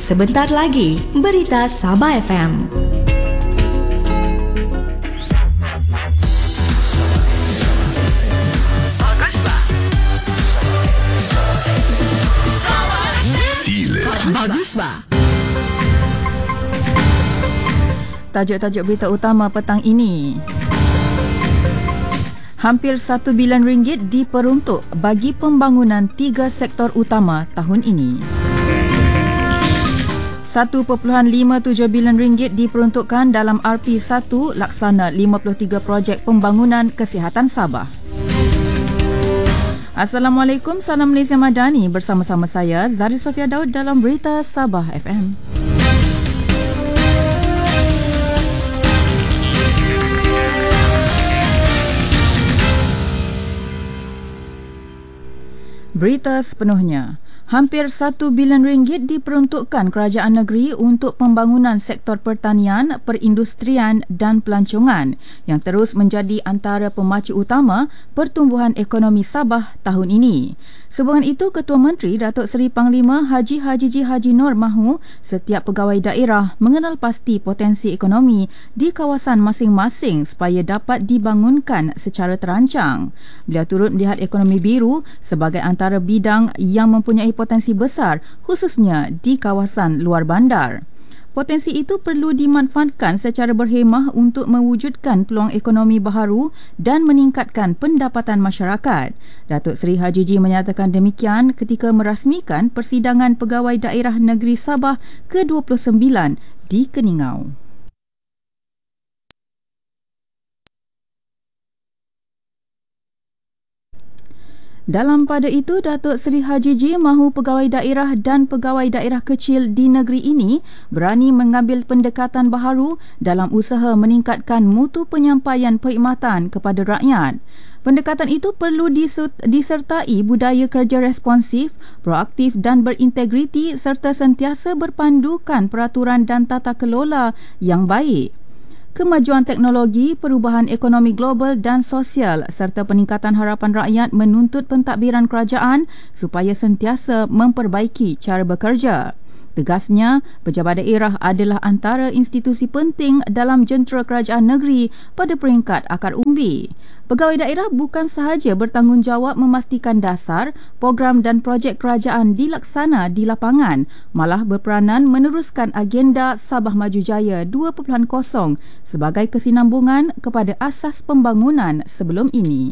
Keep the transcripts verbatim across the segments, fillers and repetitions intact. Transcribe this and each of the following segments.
Sebentar lagi, Berita Sabah F M. Bagus ba? Tajuk-tajuk berita utama petang ini. Hampir satu bilion ringgit diperuntuk bagi pembangunan tiga sektor utama tahun ini. satu perpuluhan lima tujuh bilion ringgit diperuntukkan dalam R P satu laksana lima puluh tiga projek pembangunan kesihatan Sabah. Assalamualaikum, salam Malaysia Madani, bersama-sama saya Zari Sofia Daud dalam Berita Sabah F M. Berita sepenuhnya. Hampir satu bilion ringgit diperuntukkan kerajaan negeri untuk pembangunan sektor pertanian, perindustrian dan pelancongan yang terus menjadi antara pemacu utama pertumbuhan ekonomi Sabah tahun ini. Sehubungan itu, Ketua Menteri Datuk Seri Panglima Haji Hajiji Haji Nur mahu setiap pegawai daerah mengenal pasti potensi ekonomi di kawasan masing-masing supaya dapat dibangunkan secara terancang. Beliau turut melihat ekonomi biru sebagai antara bidang yang mempunyai potensi besar khususnya di kawasan luar bandar. Potensi itu perlu dimanfaatkan secara berhemah untuk mewujudkan peluang ekonomi baharu dan meningkatkan pendapatan masyarakat. Datuk Seri Hajiji menyatakan demikian ketika merasmikan persidangan Pegawai Daerah Negeri Sabah ke dua puluh sembilan di Keningau. Dalam pada itu, Datuk Seri Hajiji mahu pegawai daerah dan pegawai daerah kecil di negeri ini berani mengambil pendekatan baharu dalam usaha meningkatkan mutu penyampaian perkhidmatan kepada rakyat. Pendekatan itu perlu disertai budaya kerja responsif, proaktif dan berintegriti serta sentiasa berpandukan peraturan dan tata kelola yang baik. Kemajuan teknologi, perubahan ekonomi global dan sosial serta peningkatan harapan rakyat menuntut pentadbiran kerajaan supaya sentiasa memperbaiki cara bekerja. Tegasnya, pejabat daerah adalah antara institusi penting dalam jentera kerajaan negeri pada peringkat akar umbi. Pegawai daerah bukan sahaja bertanggungjawab memastikan dasar, program dan projek kerajaan dilaksana di lapangan, malah berperanan meneruskan agenda Sabah Maju Jaya dua titik kosong sebagai kesinambungan kepada asas pembangunan sebelum ini.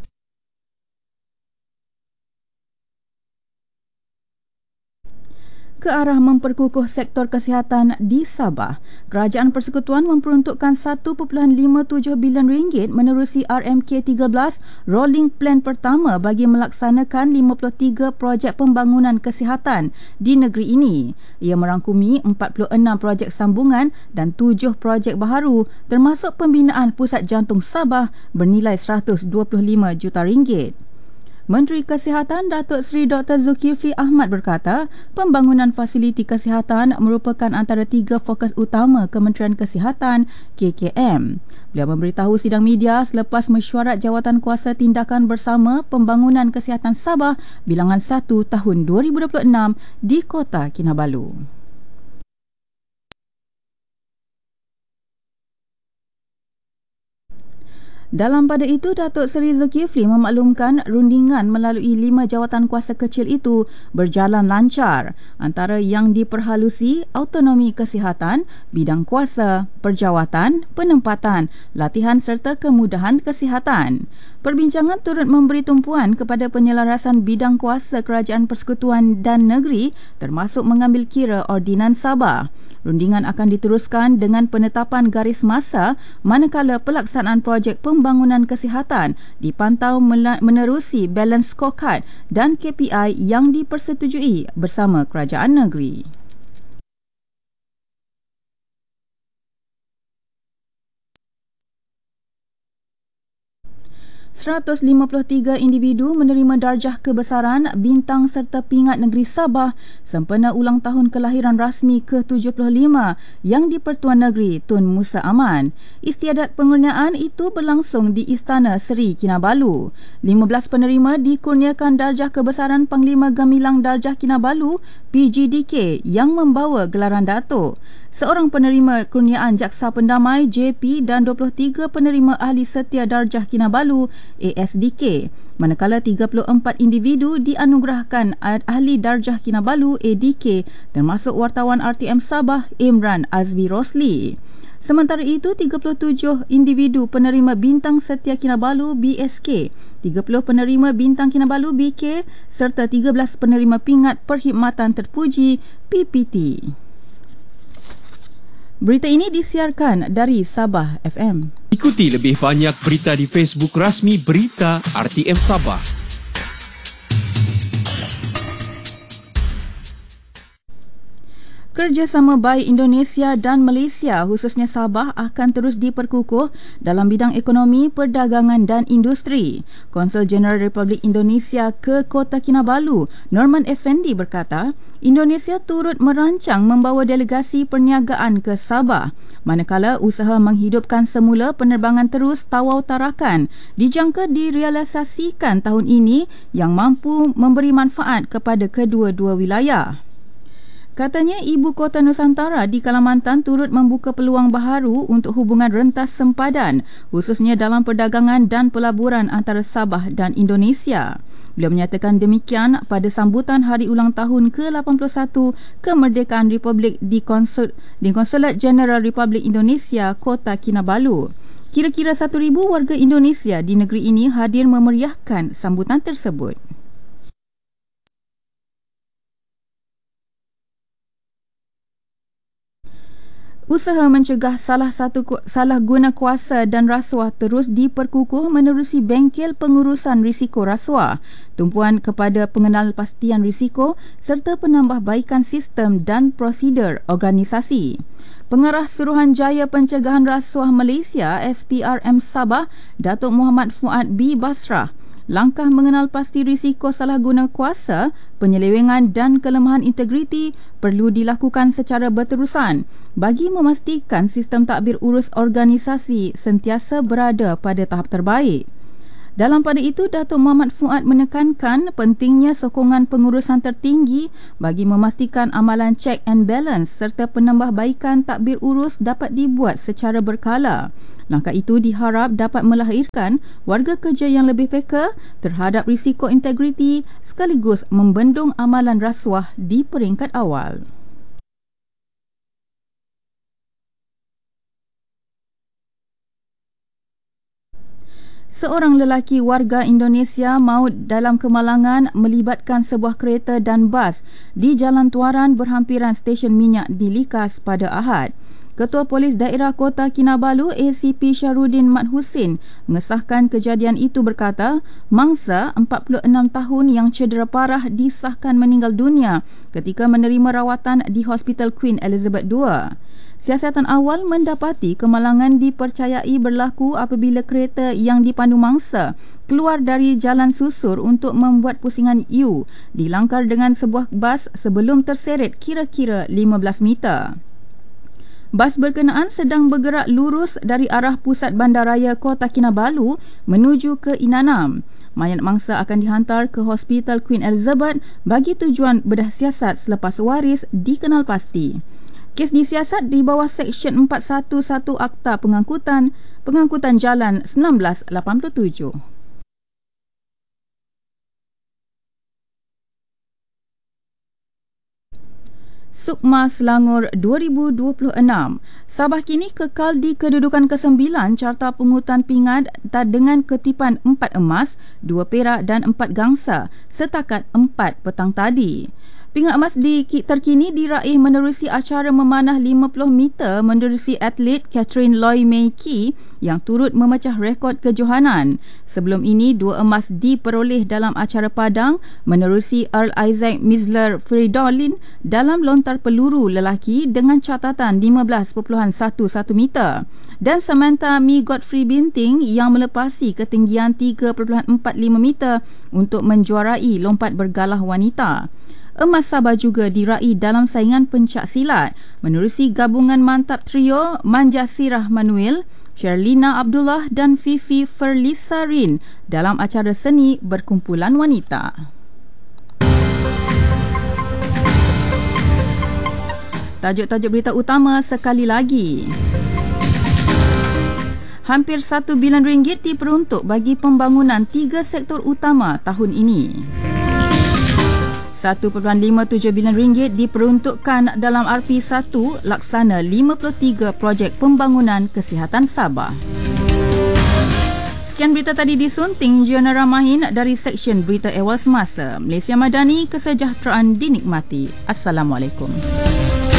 Ke arah memperkukuh sektor kesihatan di Sabah, Kerajaan Persekutuan memperuntukkan satu perpuluhan lima tujuh bilion ringgit menerusi R M K tiga belas Rolling Plan pertama bagi melaksanakan lima puluh tiga projek pembangunan kesihatan di negeri ini. Ia merangkumi empat puluh enam projek sambungan dan tujuh projek baharu termasuk pembinaan Pusat Jantung Sabah bernilai seratus dua puluh lima juta ringgit. Menteri Kesihatan Datuk Seri Doktor Zulkifli Ahmad berkata, pembangunan fasiliti kesihatan merupakan antara tiga fokus utama Kementerian Kesihatan K K M. Beliau memberitahu sidang media selepas mesyuarat Jawatan Kuasa Tindakan Bersama Pembangunan Kesihatan Sabah bilangan satu tahun dua ribu dua puluh enam di Kota Kinabalu. Dalam pada itu, Datuk Seri Zulkifli memaklumkan rundingan melalui lima jawatan kuasa kecil itu berjalan lancar, antara yang diperhalusi autonomi kesihatan, bidang kuasa, perjawatan, penempatan, latihan serta kemudahan kesihatan. Perbincangan turut memberi tumpuan kepada penyelarasan bidang kuasa Kerajaan Persekutuan dan Negeri termasuk mengambil kira Ordinan Sabah. Rundingan akan diteruskan dengan penetapan garis masa manakala pelaksanaan projek pembangunan kesihatan dipantau menerusi balance scorecard dan K P I yang dipersetujui bersama kerajaan negeri. seratus lima puluh tiga individu menerima darjah kebesaran bintang serta pingat negeri Sabah sempena ulang tahun kelahiran rasmi ke tujuh puluh lima yang di-Pertuan Negeri Tun Musa Aman. Istiadat pengurniaan itu berlangsung di Istana Seri Kinabalu. lima belas penerima dikurniakan darjah kebesaran Panglima Gemilang Darjah Kinabalu P G D K yang membawa gelaran Datuk. Seorang penerima kurniaan Jaksa Pendamai J P dan dua puluh tiga penerima Ahli Setia Darjah Kinabalu A S D K. Manakala tiga puluh empat individu dianugerahkan Ahli Darjah Kinabalu A D K termasuk wartawan R T M Sabah Imran Azmi Rosli. Sementara itu, tiga puluh tujuh individu penerima Bintang Setia Kinabalu B S K, tiga puluh penerima Bintang Kinabalu B K serta tiga belas penerima Pingat Perkhidmatan Terpuji P P T. Berita ini disiarkan dari Sabah F M. Ikuti lebih banyak berita di Facebook rasmi Berita R T M Sabah. Kerjasama baik Indonesia dan Malaysia khususnya Sabah akan terus diperkukuh dalam bidang ekonomi, perdagangan dan industri. Konsul Jeneral Republik Indonesia ke Kota Kinabalu, Norman Effendi berkata, Indonesia turut merancang membawa delegasi perniagaan ke Sabah, manakala usaha menghidupkan semula penerbangan terus Tawau Tarakan dijangka direalisasikan tahun ini yang mampu memberi manfaat kepada kedua-dua wilayah. Katanya Ibu Kota Nusantara di Kalimantan turut membuka peluang baharu untuk hubungan rentas sempadan khususnya dalam perdagangan dan pelaburan antara Sabah dan Indonesia. Beliau menyatakan demikian pada sambutan hari ulang tahun ke lapan puluh satu kemerdekaan Republik di Konsul, di Konsulat Jeneral Republik Indonesia Kota Kinabalu. Kira-kira satu ribu warga Indonesia di negeri ini hadir memeriahkan sambutan tersebut. Usaha mencegah salah satu salah guna kuasa dan rasuah terus diperkukuh menerusi bengkel pengurusan risiko rasuah, tumpuan kepada pengenalpastian risiko serta penambahbaikan sistem dan prosedur organisasi. Pengarah Suruhanjaya Pencegahan Rasuah Malaysia S P R M Sabah, Datuk Muhammad Fuad B. Basrah, langkah mengenal pasti risiko salah guna kuasa, penyelewengan dan kelemahan integriti perlu dilakukan secara berterusan bagi memastikan sistem takbir urus organisasi sentiasa berada pada tahap terbaik. Dalam pada itu, Datuk Muhammad Fuad menekankan pentingnya sokongan pengurusan tertinggi bagi memastikan amalan check and balance serta penambahbaikan takbir urus dapat dibuat secara berkala. Langkah itu diharap dapat melahirkan warga kerja yang lebih peka terhadap risiko integriti sekaligus membendung amalan rasuah di peringkat awal. Seorang lelaki warga Indonesia maut dalam kemalangan melibatkan sebuah kereta dan bas di Jalan Tuaran berhampiran stesen minyak di Likas pada Ahad. Ketua Polis Daerah Kota Kinabalu A C P Syahrudin Mat Husin mengesahkan kejadian itu berkata, mangsa empat puluh enam tahun yang cedera parah disahkan meninggal dunia ketika menerima rawatan di Hospital Queen Elizabeth dua. Siasatan awal mendapati kemalangan dipercayai berlaku apabila kereta yang dipandu mangsa keluar dari jalan susur untuk membuat pusingan U dilangkar dengan sebuah bas sebelum terseret kira-kira lima belas meter. Bas berkenaan sedang bergerak lurus dari arah pusat bandaraya Kota Kinabalu menuju ke Inanam. Mayat mangsa akan dihantar ke Hospital Queen Elizabeth bagi tujuan bedah siasat selepas waris dikenal pasti. Kes disiasat di bawah Seksyen empat ratus sebelas Akta Pengangkutan Pengangkutan Jalan seribu sembilan ratus lapan puluh tujuh. Sukma Selangor dua ribu dua puluh enam. Sabah kini kekal di kedudukan kesembilan Carta Pungutan Pingat dengan kutipan empat emas, dua perak dan empat gangsa setakat empat petang tadi. Pingat emas di terkini diraih menerusi acara memanah lima puluh meter menerusi atlet Catherine Loy Mei Kee yang turut memecah rekod kejohanan. Sebelum ini, dua emas diperoleh dalam acara padang menerusi Earl Isaac Misler Fridolin dalam lontar peluru lelaki dengan catatan lima belas perpuluhan satu satu meter dan Samantha Mi Godfrey Binting yang melepasi ketinggian tiga perpuluhan empat lima meter untuk menjuarai lompat bergalah wanita. Emas Sabah juga diraih dalam saingan pencak silat menerusi gabungan mantap trio Manja Sirah Manuel, Sherlina Abdullah dan Fifi Ferlisarin dalam acara seni berkumpulan wanita. Tajuk-tajuk berita utama sekali lagi. Hampir satu bilion ringgit diperuntuk bagi pembangunan tiga sektor utama tahun ini. satu perpuluhan lima tujuh bilion ringgit diperuntukkan dalam R P satu laksana lima puluh tiga projek pembangunan kesihatan Sabah. Sekian berita tadi disunting Jiona Ramahin dari Seksyen Berita Awal Semasa. Malaysia Madani, kesejahteraan dinikmati. Assalamualaikum.